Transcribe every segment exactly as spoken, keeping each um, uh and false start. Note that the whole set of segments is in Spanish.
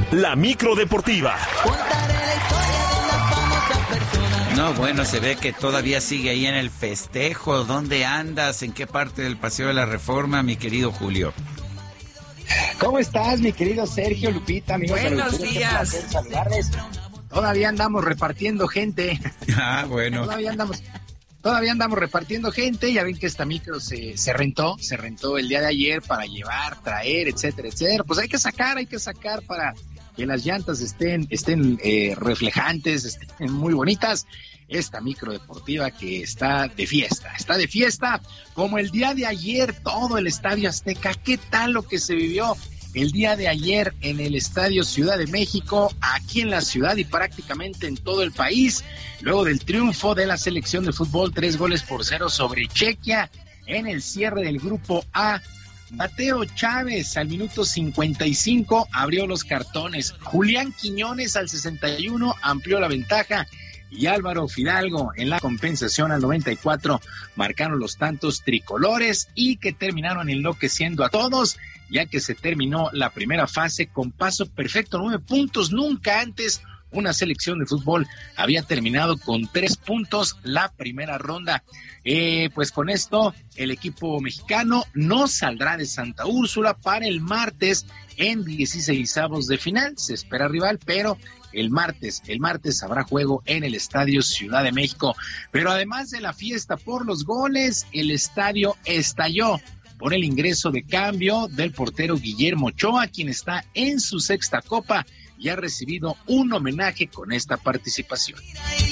la micro deportiva. No, bueno, se ve que todavía sigue ahí en el festejo. ¿Dónde andas? ¿En qué parte del Paseo de la Reforma, mi querido Julio? ¿Cómo estás, mi querido Sergio, Lupita, amigos? Buenos días. Un placer saludarles. Todavía andamos repartiendo gente. Ah, bueno. Todavía andamos, todavía andamos repartiendo gente. Ya ven que esta micro se, se rentó, se rentó el día de ayer para llevar, traer, etcétera, etcétera. Pues hay que sacar, hay que sacar para que las llantas estén, estén eh, reflejantes, estén muy bonitas. Esta micro deportiva que está de fiesta, está de fiesta como el día de ayer, todo el Estadio Azteca. ¿Qué tal lo que se vivió el día de ayer en el Estadio Ciudad de México, aquí en la ciudad y prácticamente en todo el país, luego del triunfo de la selección de fútbol, tres goles por cero sobre Chequia en el cierre del Grupo A? Mateo Chávez al minuto cincuenta y cinco abrió los cartones, Julián Quiñones al sesenta y uno amplió la ventaja y Álvaro Fidalgo en la compensación al noventa y cuatro marcaron los tantos tricolores y que terminaron enloqueciendo a todos, ya que se terminó la primera fase con paso perfecto, nueve puntos. Nunca antes una selección de fútbol había terminado con tres puntos la primera ronda. Eh, pues con esto el equipo mexicano no saldrá de Santa Úrsula para el martes en dieciseisavos de final. Se espera rival, pero el martes, el martes habrá juego en el Estadio Ciudad de México. Pero además de la fiesta por los goles, el estadio estalló por el ingreso de cambio del portero Guillermo Ochoa, quien está en su sexta copa y ha recibido un homenaje con esta participación.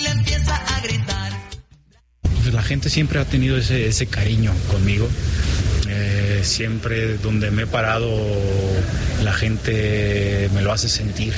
Pues la gente siempre ha tenido ese, ese cariño conmigo. Eh, siempre donde me he parado la gente me lo hace sentir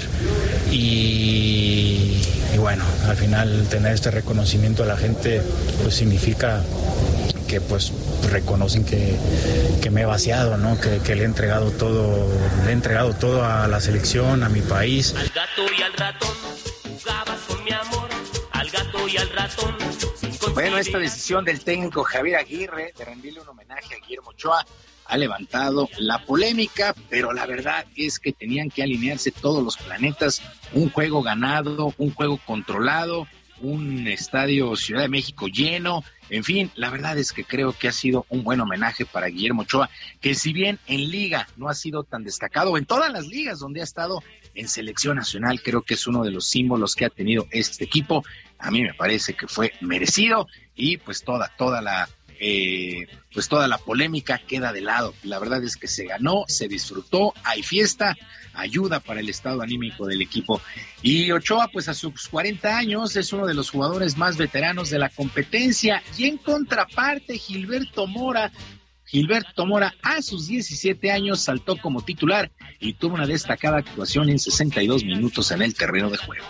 y, y bueno, al final tener este reconocimiento a la gente pues significa que pues reconocen que, que me he vaciado, ¿no? Que, que le he entregado todo, le he entregado todo a la selección, a mi país. Al gato y al ratón, jugabas con mi amor, al gato y al ratón. Bueno, esta decisión del técnico Javier Aguirre de rendirle un homenaje a Guillermo Ochoa ha levantado la polémica, pero la verdad es que tenían que alinearse todos los planetas, un juego ganado, un juego controlado, un estadio Ciudad de México lleno, en fin, la verdad es que creo que ha sido un buen homenaje para Guillermo Ochoa, que si bien en liga no ha sido tan destacado, en todas las ligas donde ha estado en selección nacional, creo que es uno de los símbolos que ha tenido este equipo. A mí me parece que fue merecido y pues toda, toda la, eh, pues toda la polémica queda de lado. La verdad es que se ganó, se disfrutó, hay fiesta, ayuda para el estado anímico del equipo. Y Ochoa, pues a sus cuarenta años, es uno de los jugadores más veteranos de la competencia. Y en contraparte, Gilberto Mora, Gilberto Mora a sus diecisiete años saltó como titular y tuvo una destacada actuación en sesenta y dos minutos en el terreno de juego.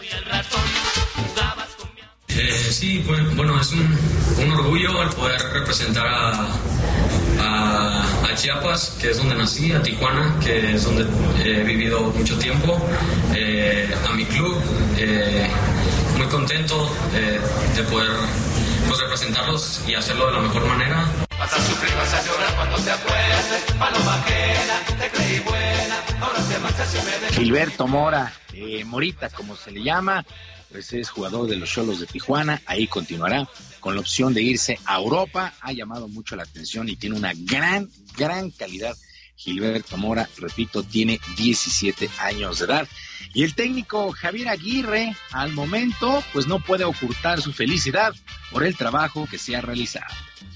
Eh, sí, pues, bueno, es un, un orgullo el poder representar a, a, a Chiapas, que es donde nací, a Tijuana, que es donde he vivido mucho tiempo, eh, a mi club, eh, muy contento eh, de poder pues, representarlos y hacerlo de la mejor manera. Vas a sufrir, vas a llorar cuando te acuerdes, paloma ajena, te creí buena, ahora te marchas y me dejas. Gilberto Mora, eh, Morita como se le llama, pues es jugador de los Xolos de Tijuana, ahí continuará con la opción de irse a Europa, ha llamado mucho la atención y tiene una gran, gran calidad. Gilberto Mora, repito, tiene diecisiete años de edad. Y el técnico Javier Aguirre, al momento, pues no puede ocultar su felicidad por el trabajo que se ha realizado.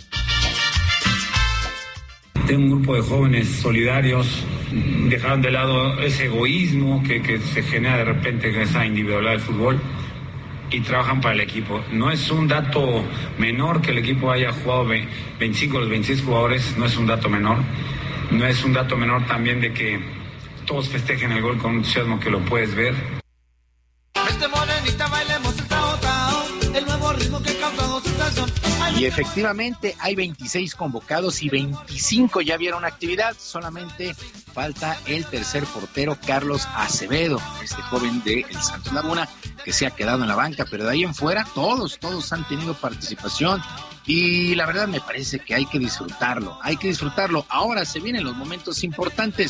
Tengo un grupo de jóvenes solidarios, dejaron de lado ese egoísmo que, que se genera de repente en esa individualidad del fútbol y trabajan para el equipo. No es un dato menor que el equipo haya jugado veinticinco de los veintiséis jugadores, no es un dato menor. No es un dato menor también de que todos festejen el gol con entusiasmo, que lo puedes ver. Este morenita bailemos el tao tao, el nuevo ritmo que causa sensación. Y efectivamente hay veintiséis convocados y veinticinco ya vieron actividad, solamente falta el tercer portero Carlos Acevedo, este joven de el Santos Laguna que se ha quedado en la banca, pero de ahí en fuera todos, todos han tenido participación y la verdad me parece que hay que disfrutarlo, hay que disfrutarlo. Ahora se vienen los momentos importantes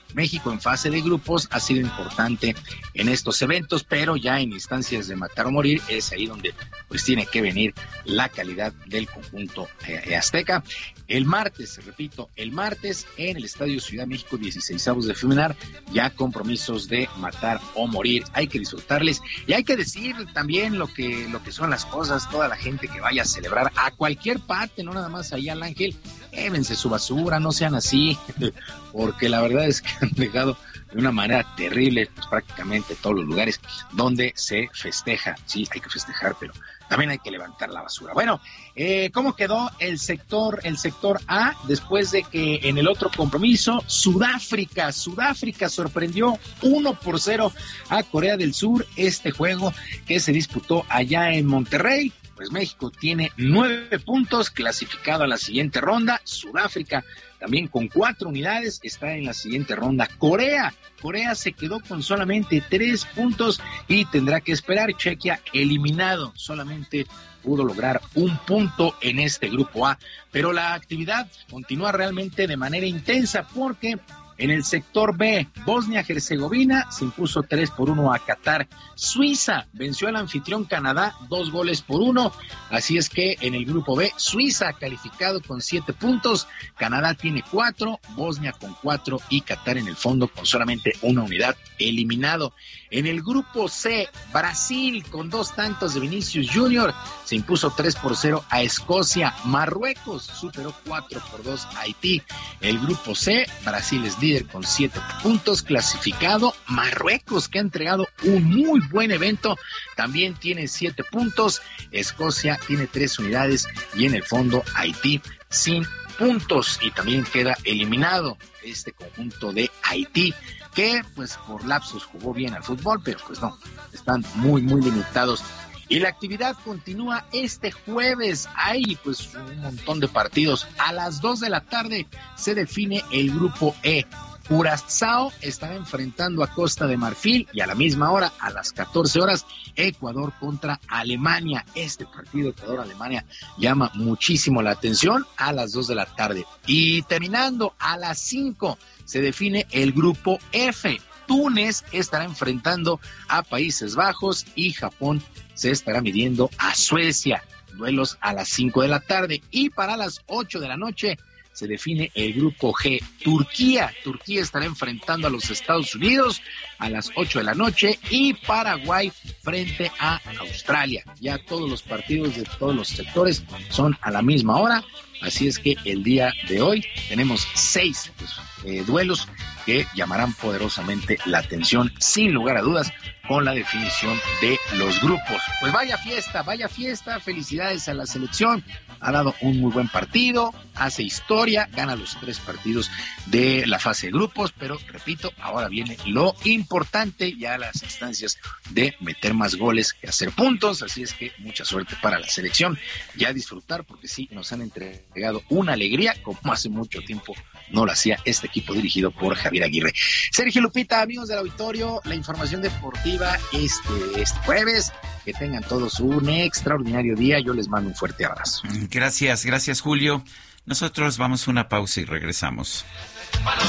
México en fase de grupos ha sido importante en estos eventos, pero ya en instancias de matar o morir es ahí donde pues tiene que venir la calidad del conjunto eh, azteca. El martes, repito, el martes en el Estadio Ciudad de México, dieciseisavos de final, ya compromisos de matar o morir. Hay que disfrutarles y hay que decir también lo que, lo que son las cosas. Toda la gente que vaya a celebrar a cualquier parte, no nada más ahí al Ángel, llévense su basura, no sean así, porque la verdad es que han dejado de una manera terrible pues, prácticamente todos los lugares donde se festeja. Sí, hay que festejar, pero también hay que levantar la basura. Bueno, eh, ¿cómo quedó el sector, el sector A después de que en el otro compromiso Sudáfrica, Sudáfrica sorprendió uno por cero a Corea del Sur, este juego que se disputó allá en Monterrey? Pues México tiene nueve puntos, clasificado a la siguiente ronda. Sudáfrica también con cuatro unidades está en la siguiente ronda. Corea, Corea se quedó con solamente tres puntos y tendrá que esperar. Chequia eliminado, solamente pudo lograr un punto en este grupo A. Pero la actividad continúa realmente de manera intensa porque en el sector B, Bosnia-Herzegovina se impuso tres por uno a Qatar. Suiza venció al anfitrión Canadá dos goles por uno. Así es que en el grupo B, Suiza calificado con siete puntos. Canadá tiene cuatro, Bosnia con cuatro y Qatar en el fondo con solamente una unidad eliminado. En el grupo C, Brasil con dos tantos de Vinicius Junior se impuso tres por cero a Escocia. Marruecos superó cuatro por dos a Haití. El grupo C, Brasil es líder con siete puntos, clasificado. Marruecos, que ha entregado un muy buen evento, también tiene siete puntos. Escocia tiene tres unidades y en el fondo Haití sin puntos y también queda eliminado este conjunto de Haití, que pues por lapsos jugó bien al fútbol, pero pues no, están muy muy limitados. Y la actividad continúa este jueves. Hay pues un montón de partidos. A las dos de la tarde se define el grupo E. Curazao estará enfrentando a Costa de Marfil y a la misma hora, a las catorce horas, Ecuador contra Alemania. Este partido Ecuador-Alemania llama muchísimo la atención a las dos de la tarde. Y terminando a las cinco se define el grupo F. Túnez estará enfrentando a Países Bajos y Japón se estará midiendo a Suecia. Duelos a las cinco de la tarde y para las ocho de la noche se define el grupo G. Turquía, Turquía estará enfrentando a los Estados Unidos a las ocho de la noche y Paraguay frente a Australia. Ya todos los partidos de todos los sectores son a la misma hora, así es que el día de hoy tenemos seis pues, eh, duelos que llamarán poderosamente la atención, sin lugar a dudas, con la definición de los grupos. Pues vaya fiesta, vaya fiesta, felicidades a la selección, ha dado un muy buen partido, hace historia, gana los tres partidos de la fase de grupos, pero repito, ahora viene lo importante, ya las instancias de meter más goles que hacer puntos, así es que mucha suerte para la selección, ya disfrutar porque sí, nos han entregado una alegría como hace mucho tiempo no lo hacía este equipo dirigido por Javier Aguirre. Sergio, Lupita, amigos del auditorio, la información deportiva este, este jueves. Que tengan todos un extraordinario día. Yo les mando un fuerte abrazo. Gracias, gracias, Julio. Nosotros vamos a una pausa y regresamos.